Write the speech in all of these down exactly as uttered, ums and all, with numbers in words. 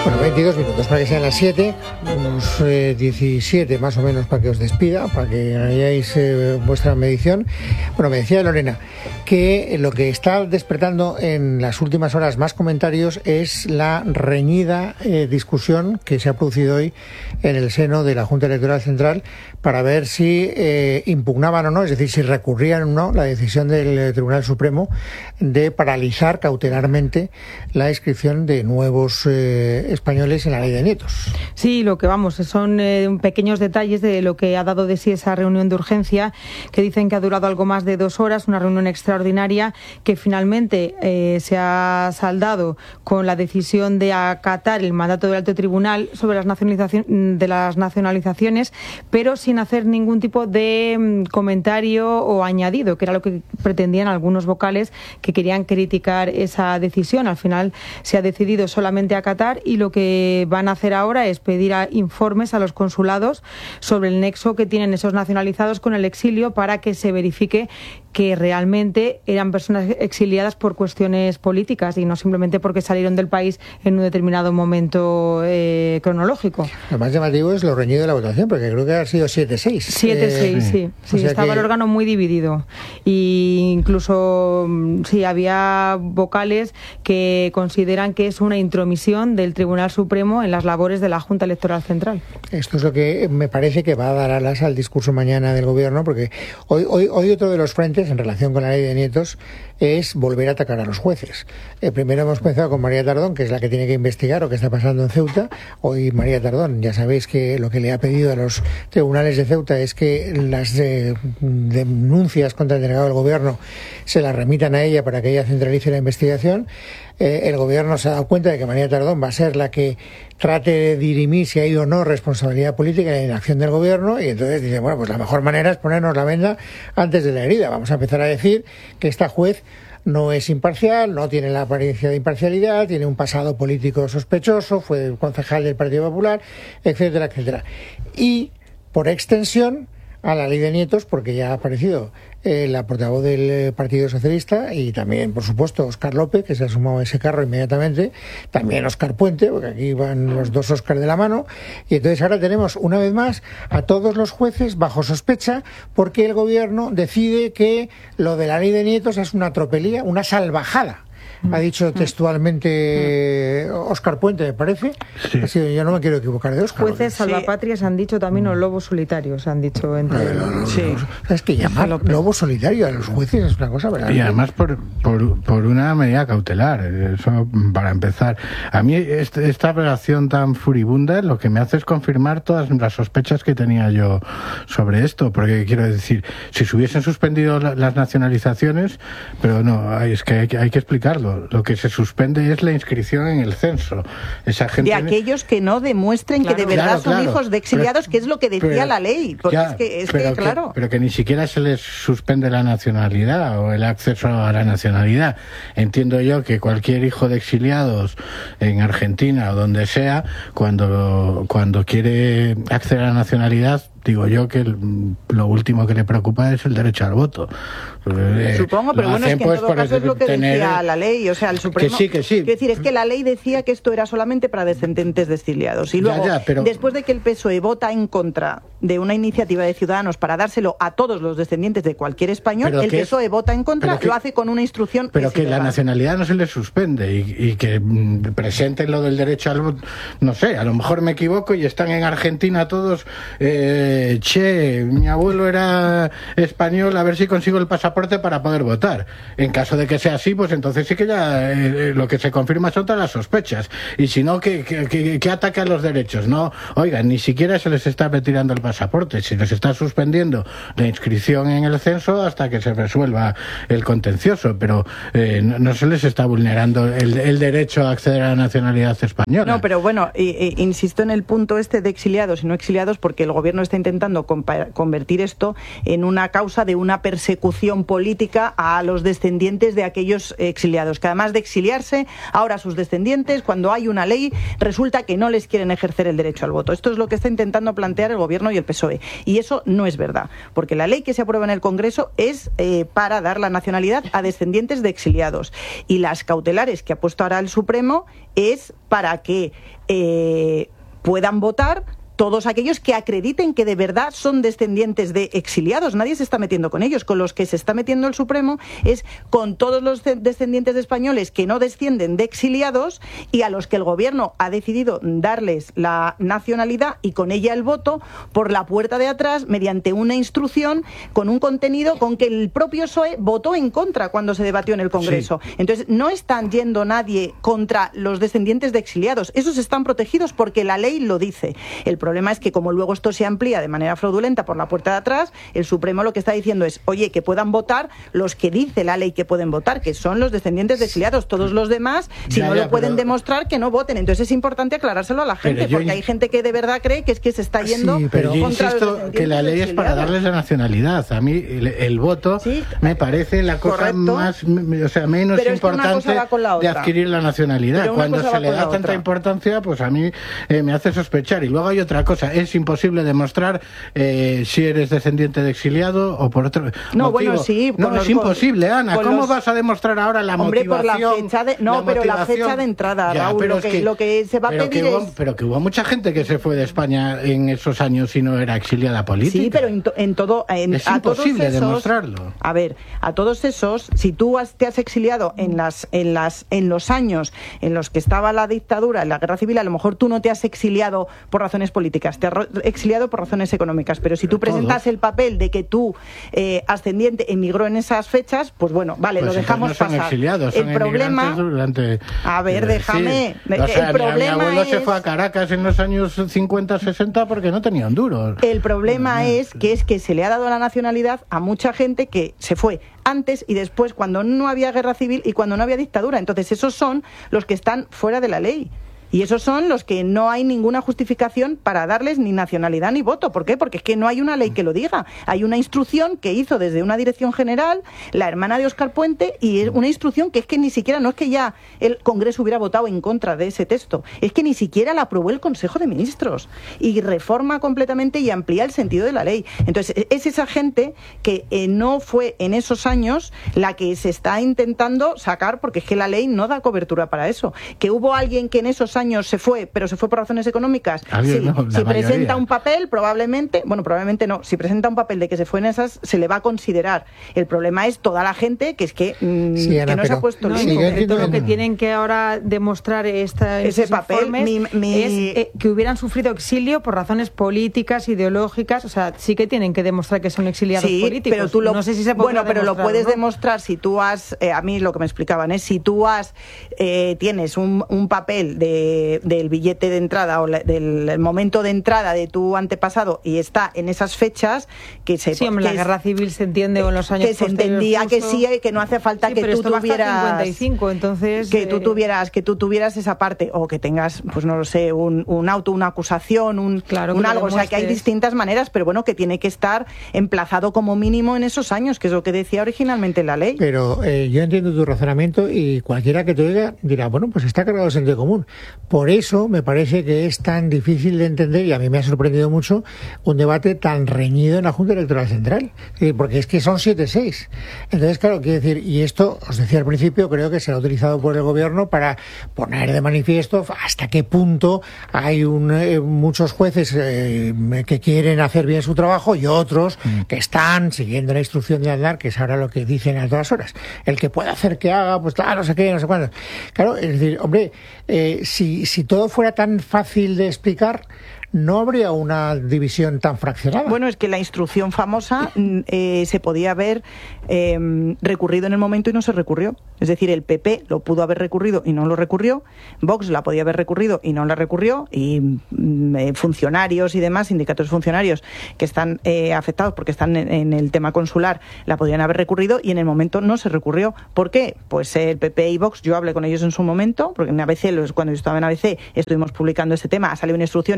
Bueno, veintidós minutos para que sean las siete, unos eh, diecisiete más o menos para que os despida, para que hayáis eh, vuestra medición. Bueno, me decía Lorena que lo que está despertando en las últimas horas más comentarios es la reñida eh, discusión que se ha producido hoy en el seno de la Junta Electoral Central para ver si eh, impugnaban o no, es decir, si recurrían o no la decisión del Tribunal Supremo de paralizar cautelarmente la inscripción de nuevos eh, españoles en la ley de nietos. Sí, lo que vamos, son eh, pequeños detalles de lo que ha dado de sí esa reunión de urgencia, que dicen que ha durado algo más de dos horas, una reunión extraordinaria que finalmente eh, se ha saldado con la decisión de acatar el mandato del Alto Tribunal sobre las nacionalizaciones, de las nacionalizaciones, pero sin hacer ningún tipo de mm, comentario o añadido, que era lo que pretendían algunos vocales que querían criticar esa decisión. Al final se ha decidido solamente acatar y lo que van a hacer ahora es pedir a informes a los consulados sobre el nexo que tienen esos nacionalizados con el exilio para que se verifique que realmente eran personas exiliadas por cuestiones políticas y no simplemente porque salieron del país en un determinado momento eh, cronológico. Lo más llamativo es lo reñido de la votación, porque creo que ha sido siete seis. siete seis, eh, sí. sí. sí estaba que... el órgano muy dividido. Y incluso, sí, había vocales que consideran que es una intromisión del Tribunal Supremo en las labores de la Junta Electoral Central. Esto es lo que me parece que va a dar alas al discurso mañana del Gobierno, porque hoy, hoy, hoy otro de los frentes en relación con la ley de nietos es volver a atacar a los jueces. Eh, primero hemos empezado con María Tardón, que es la que tiene que investigar lo que está pasando en Ceuta. Hoy María Tardón, ya sabéis que lo que le ha pedido a los tribunales de Ceuta es que las eh, denuncias contra el delegado del Gobierno se las remitan a ella para que ella centralice la investigación. Eh, el Gobierno se ha dado cuenta de que María Tardón va a ser la que trate de dirimir si hay o no responsabilidad política en la acción del Gobierno, y entonces dice, bueno, pues la mejor manera es ponernos la venda antes de la herida. Vamos a empezar a decir que esta juez no es imparcial, no tiene la apariencia de imparcialidad, tiene un pasado político sospechoso, fue concejal del Partido Popular, etcétera, etcétera. Y, por extensión, a la ley de nietos, porque ya ha aparecido eh, la portavoz del eh, Partido Socialista y también, por supuesto, Óscar López, que se ha sumado a ese carro inmediatamente, también Óscar Puente, porque aquí van los dos Óscar de la mano, y entonces ahora tenemos una vez más a todos los jueces bajo sospecha porque el Gobierno decide que lo de la ley de nietos es una tropelía, una salvajada. Ha dicho textualmente Óscar Puente, me parece. Sí. Así, yo no me quiero equivocar de Óscar. Jueces salvapatrias sí. han dicho también, o lobos solitarios han dicho entre no, no, no, sí. no. Es que llamar lobo solitario a los jueces es una cosa verdad. Y además por, por, por una medida cautelar. Eso para empezar. A mí este, esta relación tan furibunda lo que me hace es confirmar todas las sospechas que tenía yo sobre esto. Porque quiero decir, si se hubiesen suspendido la, las nacionalizaciones, pero no, es que hay, hay que explicarlo. Lo que se suspende es la inscripción en el censo. Esa gente... De aquellos que no demuestren claro, que de verdad claro, son claro, hijos de exiliados, pero, que es lo que decía pero, la ley. Porque ya, es que, es pero que, claro. Que, pero que ni siquiera se les suspende la nacionalidad o el acceso a la nacionalidad. Entiendo yo que cualquier hijo de exiliados en Argentina o donde sea, cuando, cuando quiere acceder a la nacionalidad, digo yo que el, lo último que le preocupa es el derecho al voto. Eh, Supongo, pero bueno, es que en todo caso es lo que tener... decía la ley, o sea, el Supremo... Que sí, que sí. Quiero decir, es que la ley decía que esto era solamente para descendientes de exiliados. Y luego, ya, ya, pero... después de que el P S O E vota en contra de una iniciativa de Ciudadanos para dárselo a todos los descendientes de cualquier español, pero el P S O E es... vota en contra, que... lo hace con una instrucción... Pero que la nacionalidad no se le suspende y, y que mm, presenten lo del derecho al voto, no sé, a lo mejor me equivoco y están en Argentina todos... Eh, che, mi abuelo era español, a ver si consigo el pasaporte para poder votar. En caso de que sea así, pues entonces sí que ya eh, lo que se confirma son todas las sospechas. Y si no, que, que, que, que ataque a los derechos. No, oigan, ni siquiera se les está retirando el pasaporte, se les está suspendiendo la inscripción en el censo hasta que se resuelva el contencioso, pero eh, no, no se les está vulnerando el, el derecho a acceder a la nacionalidad española. No, pero bueno, eh, eh, insisto en el punto este de exiliados y no exiliados, porque el Gobierno está intentando convertir esto en una causa de una persecución política a los descendientes de aquellos exiliados, que además de exiliarse, ahora sus descendientes, cuando hay una ley, resulta que no les quieren ejercer el derecho al voto. Esto es lo que está intentando plantear el Gobierno y el P S O E. Y eso no es verdad, porque la ley que se aprueba en el Congreso es eh, para dar la nacionalidad a descendientes de exiliados. Y las cautelares que ha puesto ahora el Supremo es para que eh, puedan votar todos aquellos que acrediten que de verdad son descendientes de exiliados. Nadie se está metiendo con ellos. Con los que se está metiendo el Supremo es con todos los descendientes de españoles que no descienden de exiliados y a los que el Gobierno ha decidido darles la nacionalidad y con ella el voto por la puerta de atrás mediante una instrucción con un contenido con que el propio P S O E votó en contra cuando se debatió en el Congreso. Sí. Entonces, no están yendo nadie contra los descendientes de exiliados. Esos están protegidos porque la ley lo dice. El El problema es que como luego esto se amplía de manera fraudulenta por la puerta de atrás, el Supremo lo que está diciendo es, oye, que puedan votar los que dice la ley que pueden votar, que son los descendientes de exiliados. Todos los demás, si ya, no ya, lo pueden pero... demostrar, que no voten. Entonces es importante aclarárselo a la gente, porque yo... hay gente que de verdad cree que es que se está yendo sí, pero contra yo insisto que la ley es para darles la nacionalidad. A mí el, el voto sí, me parece la cosa correcto, más, o sea, menos importante de adquirir la nacionalidad. Cuando se le da tanta importancia, pues a mí eh, me hace sospechar. Y luego hay otra cosa, es imposible demostrar eh, si eres descendiente de exiliado o por otro no, motivo. Bueno, sí, no, es los, hombre, Ana, ¿cómo los... vas a demostrar ahora la hombre, motivación? Por la fecha de... No, la pero motivación... la fecha de entrada, ya, Raúl, lo que, que, lo que se va a pedir que hubo, es... Pero que hubo mucha gente que se fue de España en esos años y no era exiliada política. Sí, pero en, to, en todo... En, es a imposible todos esos, demostrarlo. A ver, a todos esos, si tú has, te has exiliado en, las, en, las, en los años en los que estaba la dictadura, en la guerra civil, a lo mejor tú no te has exiliado por razones políticas, te has exiliado por razones económicas, pero si tú presentas Todos. el papel de que tu eh, ascendiente emigró en esas fechas, pues bueno, vale, pues lo dejamos no son pasar. Exiliados, son el problema, durante, a ver, déjame. Sí. O sea, el problema mi abuelo es, se fue a Caracas en los años cincuenta, sesenta porque no tenía un duro. El problema no, no, es que es que se le ha dado la nacionalidad a mucha gente que se fue antes y después cuando no había guerra civil y cuando no había dictadura. Entonces esos son los que están fuera de la ley. Y esos son los que no hay ninguna justificación para darles ni nacionalidad ni voto. ¿Por qué? Porque es que no hay una ley que lo diga. Hay una instrucción que hizo desde una dirección general la hermana de Óscar Puente y es una instrucción que es que ni siquiera, no es que ya el Congreso hubiera votado en contra de ese texto, es que ni siquiera la aprobó el Consejo de Ministros y reforma completamente y amplía el sentido de la ley. Entonces, es esa gente que eh, no fue en esos años la que se está intentando sacar, porque es que la ley no da cobertura para eso. Que hubo alguien que en esos años se fue, pero se fue por razones económicas. Sí, no, si presenta un papel, probablemente, bueno, probablemente no, si presenta un papel de que se fue en esas, se le va a considerar. El problema es toda la gente que es que, mmm, sí, Ana, que no pero, se ha puesto no, en concreto lo que tienen que ahora demostrar esta, ese papel mi, mi... es eh, que hubieran sufrido exilio por razones políticas, ideológicas, o sea, sí que tienen que demostrar que son exiliados sí, políticos. Pero tú lo, no sé si se bueno, pero lo puedes ¿no? demostrar si tú has, eh, a mí lo que me explicaban es si tú has, eh, tienes un, un papel de del billete de entrada o la, del momento de entrada de tu antepasado y está en esas fechas que se sí, hombre, que la guerra civil se entiende o en los años que se entendía justo, que sí, que no hace falta sí, que pero tú tuvieras cincuenta y cinco, entonces que tú eh... tuvieras que tú tuvieras esa parte o que tengas pues no lo sé un, un auto, una acusación, un, claro, un algo, o sea que hay distintas maneras, pero bueno, que tiene que estar emplazado como mínimo en esos años, que es lo que decía originalmente la ley. Pero eh, yo entiendo tu razonamiento y cualquiera que te oiga dirá, bueno, pues está cargado de sentido común. Por eso me parece que es tan difícil de entender, y a mí me ha sorprendido mucho, un debate tan reñido en la Junta Electoral Central, porque es que son siete seis. Entonces, claro, quiero decir, y esto, os decía al principio, creo que será utilizado por el Gobierno para poner de manifiesto hasta qué punto hay un, eh, muchos jueces eh, que quieren hacer bien su trabajo y otros mm. que están siguiendo la instrucción de Aznar, que es ahora lo que dicen a todas horas. El que pueda hacer que haga, pues claro, no sé qué, no sé cuándo. Claro, es decir, hombre, eh, si, si todo fuera tan fácil de explicar, no habría una división tan fraccionada. Bueno, es que la instrucción famosa eh, se podía haber eh, recurrido en el momento y no se recurrió. Es decir, el P P lo pudo haber recurrido y no lo recurrió, Vox la podía haber recurrido y no la recurrió, y eh, funcionarios y demás, sindicatos funcionarios que están eh, afectados porque están en, en el tema consular, la podrían haber recurrido y en el momento no se recurrió. ¿Por qué? Pues eh, el P P y Vox, yo hablé con ellos en su momento, porque en A B C, cuando yo estaba en A B C, estuvimos publicando este tema, ha salido una instrucción y nos parecía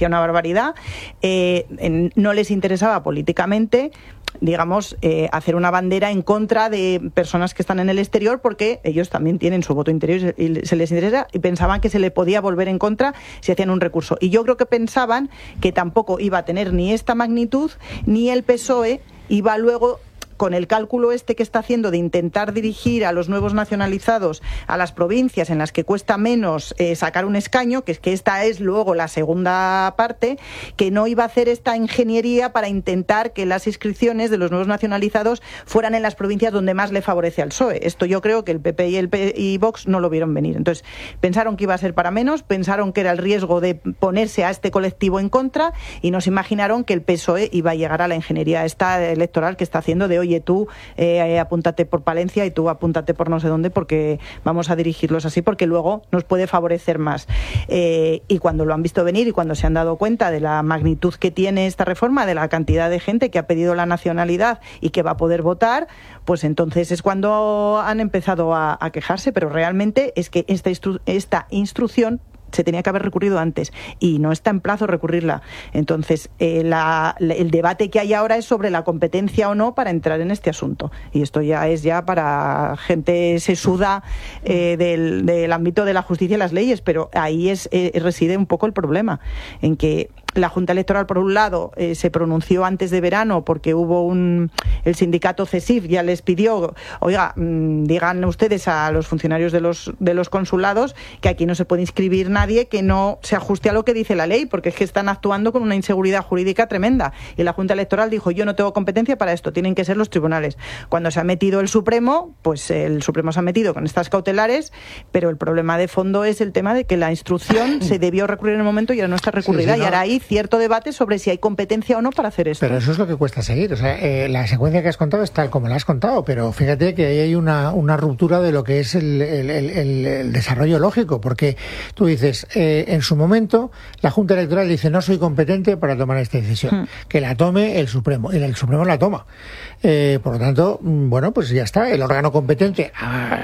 parecía una barbaridad. Eh, en, no les interesaba políticamente, digamos, eh, hacer una bandera en contra de personas que están en el exterior, porque ellos también tienen su voto interior y se les interesa, y pensaban que se le podía volver en contra si hacían un recurso. Y yo creo que pensaban que tampoco iba a tener ni esta magnitud, ni el P S O E iba luego, con el cálculo este que está haciendo de intentar dirigir a los nuevos nacionalizados a las provincias en las que cuesta menos eh, sacar un escaño, que es que esta es luego la segunda parte, que no iba a hacer esta ingeniería para intentar que las inscripciones de los nuevos nacionalizados fueran en las provincias donde más le favorece al P S O E. Esto yo creo que el P P y el P y Vox no lo vieron venir. Entonces, pensaron que iba a ser para menos, pensaron que era el riesgo de ponerse a este colectivo en contra, y no se imaginaron que el P S O E iba a llegar a la ingeniería esta electoral que está haciendo de oye, tú eh, apúntate por Palencia y tú apúntate por no sé dónde, porque vamos a dirigirlos así, porque luego nos puede favorecer más. Eh, y cuando lo han visto venir y cuando se han dado cuenta de la magnitud que tiene esta reforma, de la cantidad de gente que ha pedido la nacionalidad y que va a poder votar, pues entonces es cuando han empezado a, a quejarse, pero realmente es que esta, instru- esta instrucción se tenía que haber recurrido antes y no está en plazo recurrirla. Entonces, eh, la, la, el debate que hay ahora es sobre la competencia o no para entrar en este asunto. Y esto ya es ya para gente sesuda eh, del, del ámbito de la justicia y las leyes, pero ahí es eh, reside un poco el problema, en que la Junta Electoral, por un lado, eh, se pronunció antes de verano porque hubo un... El sindicato CESIF ya les pidió, oiga, mmm, digan ustedes a los funcionarios de los, de los consulados que aquí no se puede inscribir nadie que no se ajuste a lo que dice la ley, porque es que están actuando con una inseguridad jurídica tremenda. Y la Junta Electoral dijo, yo no tengo competencia para esto, tienen que ser los tribunales. Cuando se ha metido el Supremo, pues el Supremo se ha metido con estas cautelares, pero el problema de fondo es el tema de que la instrucción se debió recurrir en el momento y ahora no está recurrida, sí, sí, no. Y ahora hay cierto debate sobre si hay competencia o no para hacer esto. Pero eso es lo que cuesta seguir. O sea, eh, la secuencia que has contado es tal como la has contado, pero fíjate que ahí hay una, una ruptura de lo que es el, el, el, el desarrollo lógico, porque tú dices, eh, en su momento, la Junta Electoral dice, no soy competente para tomar esta decisión, hmm. que la tome el Supremo, y el Supremo la toma. Eh, por lo tanto, bueno, pues ya está, el órgano competente,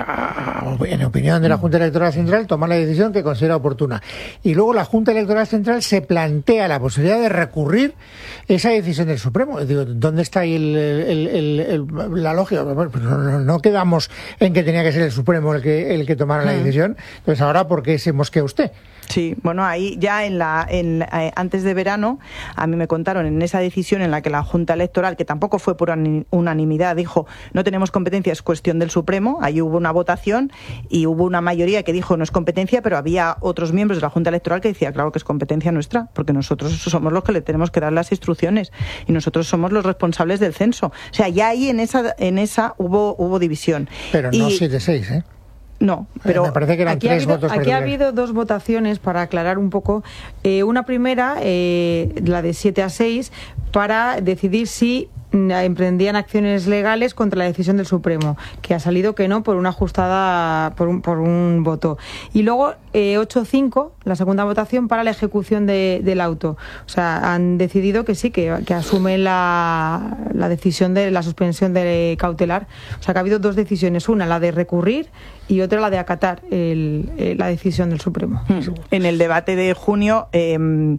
a, a, en opinión de la Junta Electoral Central, toma la decisión que considera oportuna. Y luego la Junta Electoral Central se plantea la posibilidad de recurrir esa decisión del Supremo. Digo, ¿dónde está ahí el, el, el, el, la lógica? Bueno, pues no, no, no quedamos en que tenía que ser el Supremo el que, el que tomara la decisión. Entonces, ahora, ¿por qué se mosquea usted? Sí, bueno, ahí ya en la, en, eh, antes de verano, a mí me contaron en esa decisión en la que la Junta Electoral, que tampoco fue por unanimidad, dijo, no tenemos competencia, es cuestión del Supremo. Ahí hubo una votación y hubo una mayoría que dijo no es competencia, pero había otros miembros de la Junta Electoral que decían, claro que es competencia nuestra, porque nosotros somos los que le tenemos que dar las instrucciones y nosotros somos los responsables del censo. O sea, ya ahí en esa, en esa hubo, hubo división. Pero no siete seis, ¿eh? No, pero me parece que eran aquí, tres ha habido, votos aquí ha habido dos votaciones para aclarar un poco. Eh, una primera, eh, la de siete a seis, para decidir si emprendían acciones legales contra la decisión del Supremo, que ha salido que no por una ajustada, por un, por un voto. Y luego eh, ocho cinco, la segunda votación para la ejecución de, del auto. O sea, han decidido que sí, que, que asumen la, la decisión de la suspensión de cautelar. O sea, que ha habido dos decisiones, una la de recurrir y otra la de acatar el, el, la decisión del Supremo. En el debate de junio eh,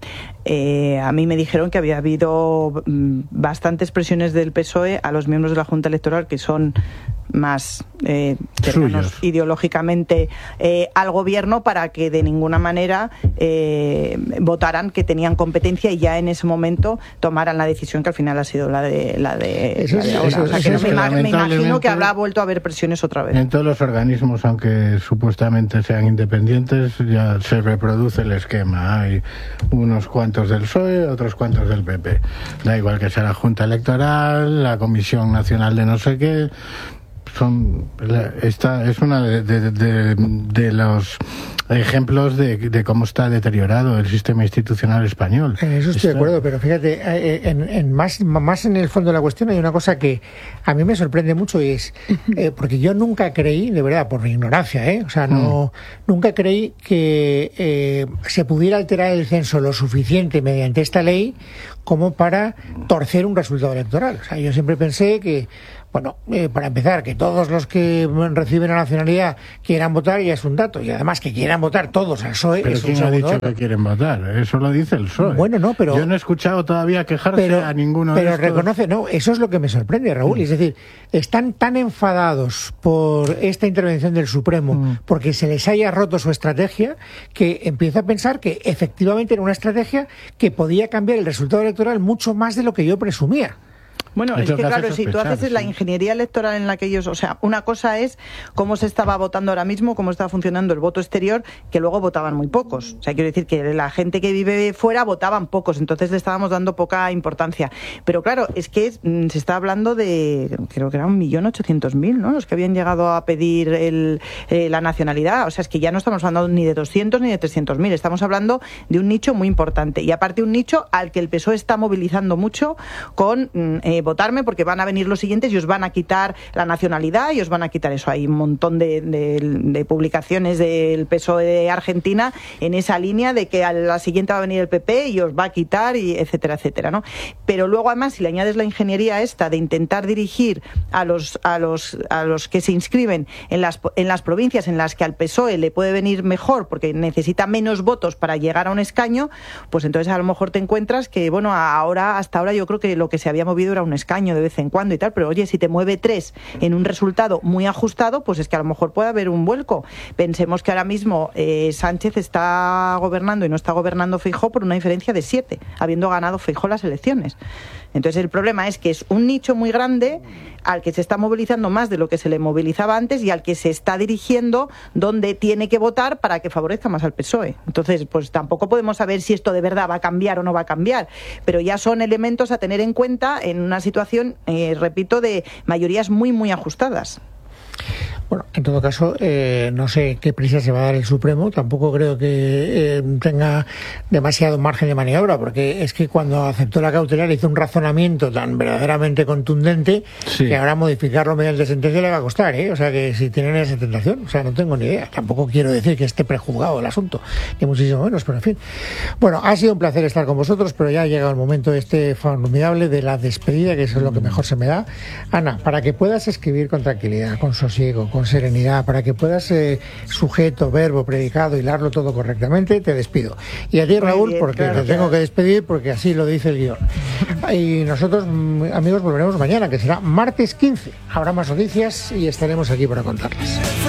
eh, a mí me dijeron que había habido mm, bastantes presiones del P S O E a los miembros de la Junta Electoral que son más eh, cercanos ideológicamente eh, al gobierno, para que de ninguna manera eh, votaran que tenían competencia y ya en ese momento tomaran la decisión que al final ha sido la de la de, eso la de es, ahora. Eso, o sea, que no me, ima- me imagino que habrá vuelto a haber presiones otra vez. En todos los organismos, aunque supuestamente sean independientes, ya se reproduce el esquema. Hay unos cuantos del P S O E, otros cuantos del P P. Da igual que sea la Junta Electoral, la Comisión Nacional de no sé qué. Son esta es una de, de, de, de los ejemplos de, de cómo está deteriorado el sistema institucional español. En eso estoy Está... de acuerdo, pero fíjate, en, en más, más en el fondo de la cuestión hay una cosa que a mí me sorprende mucho, y es eh, porque yo nunca creí, de verdad, por mi ignorancia, ¿eh? o sea, no mm. nunca creí que eh, se pudiera alterar el censo lo suficiente mediante esta ley como para torcer un resultado electoral. O sea, yo siempre pensé que, bueno, eh, para empezar, que todos los que reciben la nacionalidad quieran votar ya es un dato, y además que quieran votar todos al P S O E. ¿Pero es quién un ha dicho dato. que quieren votar? Eso lo dice el P S O E. Bueno, no, pero... Yo no he escuchado todavía quejarse pero, a ninguno pero de estos. Pero reconoce, no, eso es lo que me sorprende, Raúl. Mm. Es decir, están tan enfadados por esta intervención del Supremo, mm. porque se les haya roto su estrategia, que empiezo a pensar que efectivamente era una estrategia que podía cambiar el resultado electoral mucho más de lo que yo presumía. Bueno, es que claro, si tú haces sí. la ingeniería electoral en la que ellos, o sea, una cosa es cómo se estaba votando ahora mismo, cómo estaba funcionando el voto exterior, que luego votaban muy pocos. O sea, quiero decir que la gente que vive fuera votaban pocos, entonces le estábamos dando poca importancia. Pero claro, es que se está hablando de, creo que era un millón ochocientos mil, ¿no? Los que habían llegado a pedir el, eh, la nacionalidad. O sea, es que ya no estamos hablando ni de doscientos ni de trescientos mil, estamos hablando de un nicho muy importante. Y aparte un nicho al que el P S O E está movilizando mucho con... Eh, votarme porque van a venir los siguientes y os van a quitar la nacionalidad y os van a quitar eso. Hay un montón de, de, de publicaciones del P S O E de Argentina en esa línea de que a la siguiente va a venir el P P y os va a quitar, y etcétera, etcétera, ¿no? Pero luego además, si le añades la ingeniería esta de intentar dirigir a los a los a los que se inscriben en las en las provincias en las que al P S O E le puede venir mejor porque necesita menos votos para llegar a un escaño, pues entonces a lo mejor te encuentras que, bueno, ahora hasta ahora yo creo que lo que se había movido era un escaño de vez en cuando y tal, pero oye, si te mueve tres en un resultado muy ajustado, pues es que a lo mejor puede haber un vuelco. Pensemos que ahora mismo eh, Sánchez está gobernando y no está gobernando Feijóo por una diferencia de siete, habiendo ganado Feijóo las elecciones. Entonces el problema es que es un nicho muy grande al que se está movilizando más de lo que se le movilizaba antes y al que se está dirigiendo donde tiene que votar para que favorezca más al P S O E. Entonces, pues tampoco podemos saber si esto de verdad va a cambiar o no va a cambiar, pero ya son elementos a tener en cuenta en una situación, eh, repito, de mayorías muy, muy ajustadas. Bueno, en todo caso, eh, no sé qué prisa se va a dar el Supremo, tampoco creo que eh, tenga demasiado margen de maniobra, porque es que cuando aceptó la cautelar hizo un razonamiento tan verdaderamente contundente sí. que ahora modificarlo mediante sentencia le va a costar, ¿eh? O sea que si tienen esa tentación, o sea, no tengo ni idea. Tampoco quiero decir que esté prejuzgado el asunto, ni muchísimo menos, pero en fin. Bueno, ha sido un placer estar con vosotros, pero ya ha llegado el momento este formidable de la despedida, que eso es lo que mejor se me da. Ana, para que puedas escribir con tranquilidad, con sosiego, con serenidad, para que puedas eh, sujeto, verbo, predicado, hilarlo todo correctamente, te despido. Y a ti, Raúl, bien, porque claro, te tengo claro. que despedir, porque así lo dice el guión. Y nosotros, amigos, volveremos mañana, que será martes quince. Habrá más noticias y estaremos aquí para contarlas.